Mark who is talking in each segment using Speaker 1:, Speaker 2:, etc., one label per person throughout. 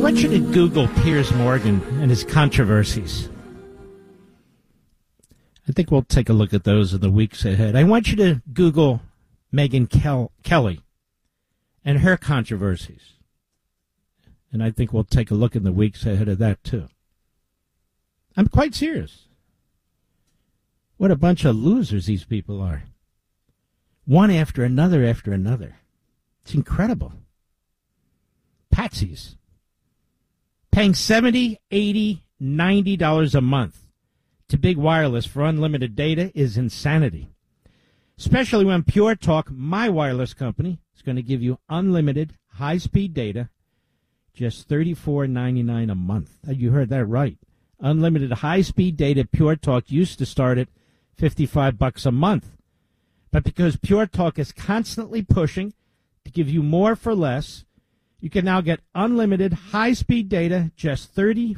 Speaker 1: want you to Google Piers Morgan and his controversies. I think we'll take a look at those in the weeks ahead. I want you to Google Megyn Kelly and her controversies. And I think we'll take a look in the weeks ahead of that, too. I'm quite serious. What a bunch of losers these people are. One after another after another. It's incredible. Patsies. Paying $70, $80, $90 a month to Big Wireless for unlimited data is insanity. Especially when Pure Talk, my wireless company, is going to give you unlimited high-speed data, just $34.99 a month. You heard that right. Unlimited high-speed data Pure Talk used to start at $55 a month. But because Pure Talk is constantly pushing to give you more for less, you can now get unlimited high-speed data, just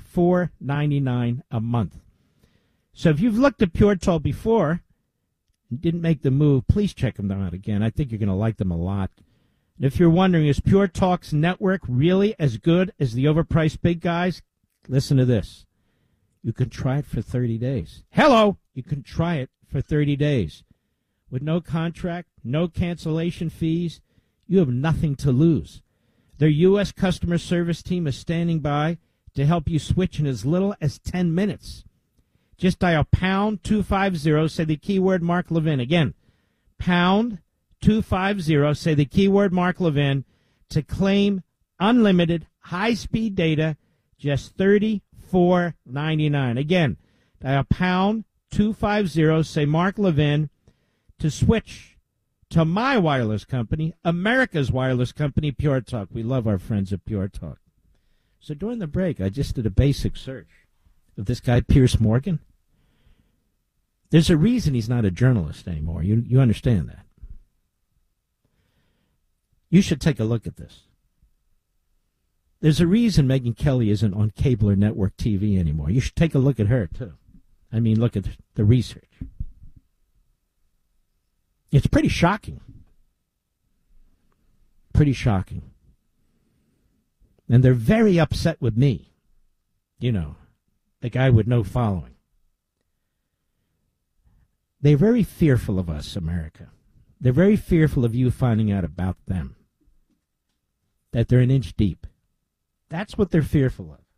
Speaker 1: $34.99 a month. So if you've looked at Pure Talk before and didn't make the move, please check them out again. I think you're going to like them a lot. And if you're wondering, is Pure Talk's network really as good as the overpriced big guys? Listen to this. You can try it for 30 days. Hello! You can try it for 30 days. With no contract, no cancellation fees, you have nothing to lose. Their U.S. customer service team is standing by to help you switch in as little as 10 minutes. Just dial pound 250, say the keyword Mark Levin. Again, pound 250, say the keyword Mark Levin to claim unlimited high-speed data, just $34.99. Again, dial pound 250, say Mark Levin to switch to my wireless company, America's wireless company, Pure Talk. We love our friends at Pure Talk. So during the break, I just did a basic search of this guy, Piers Morgan. There's a reason he's not a journalist anymore. You understand that. You should take a look at this. There's a reason Megyn Kelly isn't on cable or network TV anymore. You should take a look at her, too. I mean, look at the research. It's pretty shocking. Pretty shocking. And they're very upset with me. You know, the guy with no following. They're very fearful of us, America. They're very fearful of you finding out about them. That they're an inch deep. That's what they're fearful of.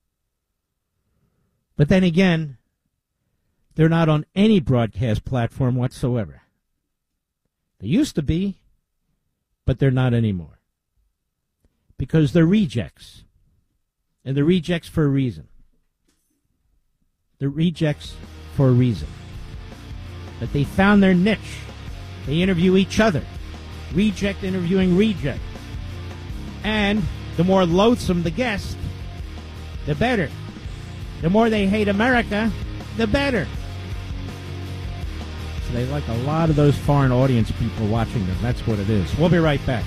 Speaker 1: But then again, they're not on any broadcast platform whatsoever. They used to be, but they're not anymore. Because they're rejects. And they're rejects for a reason. They're rejects for a reason. But they found their niche. They interview each other. Reject interviewing reject. And the more loathsome the guest, the better. The more they hate America, the better. So they like a lot of those foreign audience people watching them. That's what it is. We'll be right back.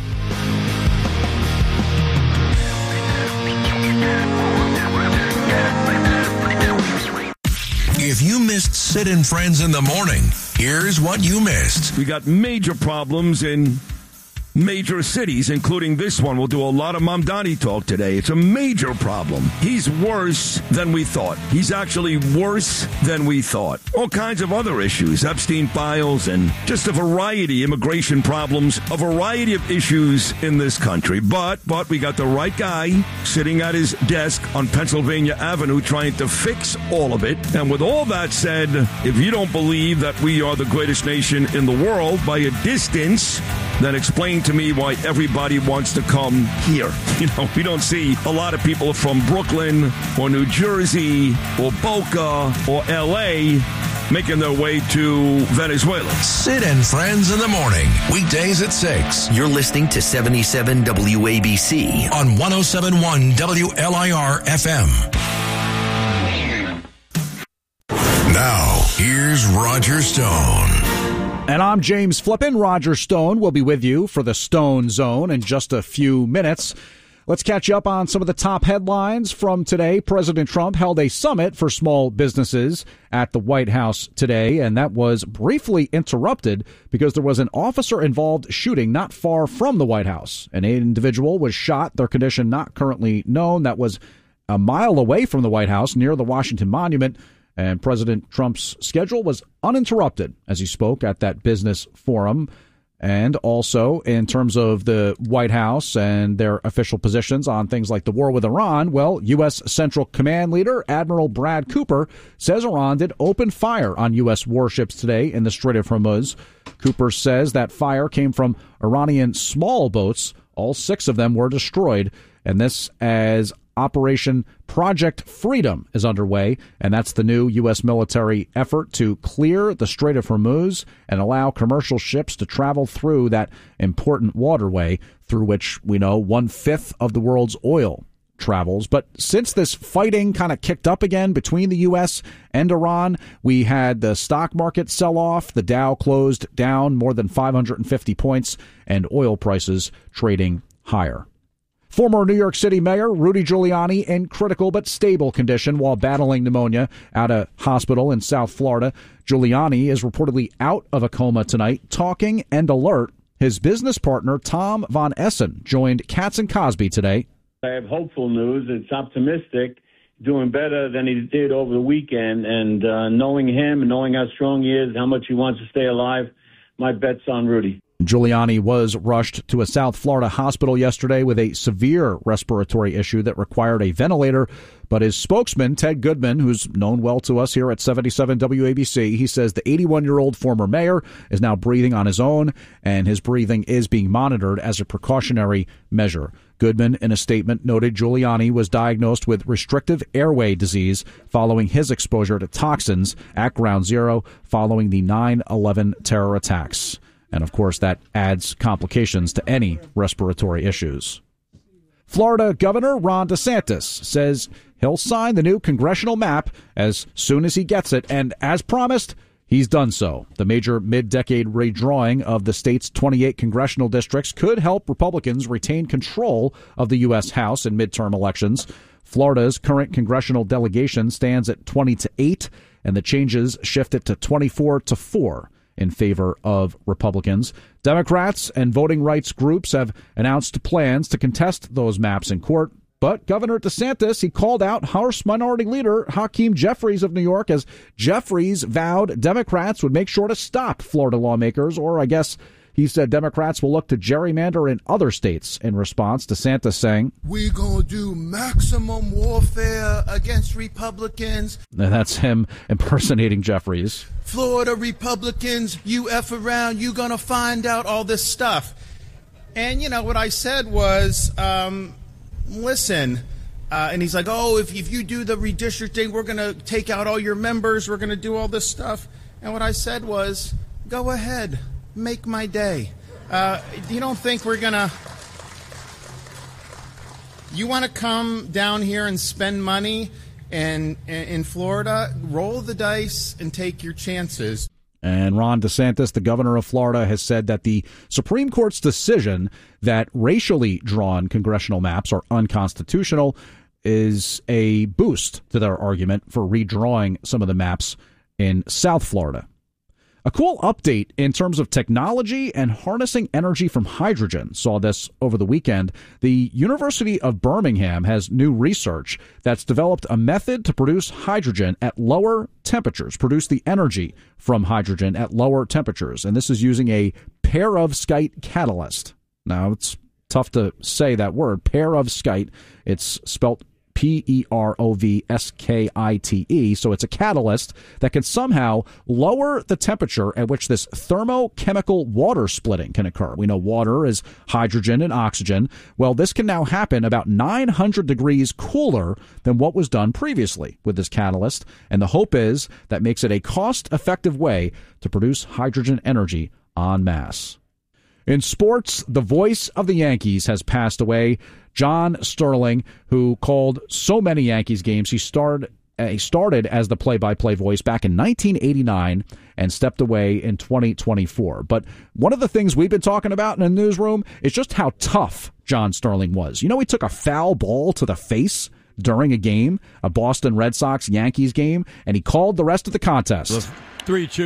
Speaker 2: If you missed Sid and Friends in the Morning, here's what you missed.
Speaker 3: We got major problems in major cities, including this one. We'll do a lot of Mamdani talk today. It's a major problem. He's worse than we thought. He's actually worse than we thought. All kinds of other issues, Epstein files, and just a variety, immigration problems, a variety of issues in this country. But we got the right guy sitting at his desk on Pennsylvania Avenue trying to fix all of it. And with all that said, if you don't believe that we are the greatest nation in the world by a distance, then explain to me why everybody wants to come here. You know, we don't see a lot of people from Brooklyn or New Jersey or Boca or L.A. making their way to Venezuela.
Speaker 2: Sid and Friends in the Morning, weekdays at 6.
Speaker 4: You're listening to 77 WABC
Speaker 2: on 107.1 WLIR FM. Now, here's Roger Stone.
Speaker 5: And I'm James Flippin. Roger Stone will be with you for the Stone Zone in just a few minutes. Let's catch up on some of the top headlines from today. President Trump held a summit for small businesses at the White House today, and that was briefly interrupted because there was an officer-involved shooting not far from the White House. An individual was shot, their condition not currently known. That was a mile away from the White House near the Washington Monument, and President Trump's schedule was uninterrupted as he spoke at that business forum. And also, in terms of the White House and their official positions on things like the war with Iran, well, U.S. Central Command leader Admiral Brad Cooper says Iran did open fire on U.S. warships today in the Strait of Hormuz. Cooper says that fire came from Iranian small boats. All 6 of them were destroyed, and this as Operation Project Freedom is underway, and that's the new U.S. military effort to clear the Strait of Hormuz and allow commercial ships to travel through that important waterway through which we know 1/5 of the world's oil travels. But since this fighting kind of kicked up again between the U.S. and Iran, we had the stock market sell off. The Dow closed down more than 550 points, and oil prices trading higher. Former New York City Mayor Rudy Giuliani in critical but stable condition while battling pneumonia at a hospital in South Florida. Giuliani is reportedly out of a coma tonight, talking and alert. His business partner, Tom Von Essen, joined Katz and Cosby today.
Speaker 6: I have hopeful news. It's optimistic, doing better than he did over the weekend. And knowing him and knowing how strong he is, how much he wants to stay alive, my bet's on Rudy.
Speaker 5: Giuliani was rushed to a South Florida hospital yesterday with a severe respiratory issue that required a ventilator. But his spokesman, Ted Goodman, who's known well to us here at 77 WABC, he says the 81-year-old former mayor is now breathing on his own, and his breathing is being monitored as a precautionary measure. Goodman, in a statement, noted Giuliani was diagnosed with restrictive airway disease following his exposure to toxins at Ground Zero following the 9/11 terror attacks. And, of course, that adds complications to any respiratory issues. Florida Governor Ron DeSantis says he'll sign the new congressional map as soon as he gets it. And as promised, he's done so. The major mid-decade redrawing of the state's 28 congressional districts could help Republicans retain control of the U.S. House in midterm elections. Florida's current congressional delegation stands at 20-8, and the changes shift it to 24-4. In favor of Republicans. Democrats and voting rights groups have announced plans to contest those maps in court. But Governor DeSantis, he called out House Minority Leader Hakeem Jeffries of New York as Jeffries vowed Democrats would make sure to stop Florida lawmakers, or I guess he said Democrats will look to gerrymander in other states. In response, DeSantis saying,
Speaker 7: "We're going to do maximum warfare against Republicans."
Speaker 5: And that's him impersonating Jeffries.
Speaker 7: Florida Republicans, you F around, you're going to find out all this stuff. And, you know, what I said was, listen, and he's like, oh, if you do the redistricting, we're going to take out all your members, we're going to do all this stuff. And what I said was, go ahead. Make my day. You don't think we're going to... You want to come down here and spend money and in Florida? Roll the dice and take your chances.
Speaker 5: And Ron DeSantis, the governor of Florida, has said that the Supreme Court's decision that racially drawn congressional maps are unconstitutional is a boost to their argument for redrawing some of the maps in South Florida. A cool update in terms of technology and harnessing energy from hydrogen. Saw this over the weekend. The University of Birmingham has new research that's developed a method to produce hydrogen at lower temperatures, produce the energy from hydrogen at lower temperatures. And this is using a perovskite catalyst. Now, it's tough to say that word, perovskite. It's spelt Perovskite. So it's a catalyst that can somehow lower the temperature at which this thermochemical water splitting can occur. We know water is hydrogen and oxygen. Well, this can now happen about 900 degrees cooler than what was done previously with this catalyst. And the hope is that makes it a cost-effective way to produce hydrogen energy en masse. In sports, the voice of the Yankees has passed away. John Sterling, who called so many Yankees games, he starred He started as the play-by-play voice back in 1989 and stepped away in 2024. But one of the things we've been talking about in the newsroom is just how tough John Sterling was. You know, he took a foul ball to the face during a game, a Boston Red Sox-Yankees game, and he called the rest of the contest.
Speaker 8: 3-2.